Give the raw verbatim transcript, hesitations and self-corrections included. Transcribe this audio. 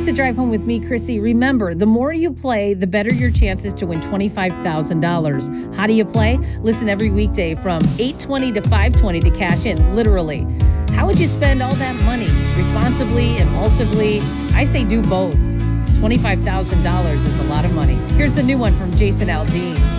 It's a drive home with me, Chrissy. Remember, the more you play, the better your chances to win twenty-five thousand dollars. How do you play? Listen every weekday from eight twenty to five twenty to cash in, literally. How would you spend all that money? Responsibly, impulsively? I say do both. twenty-five thousand dollars is a lot of money. Here's the new one from Jason Aldean.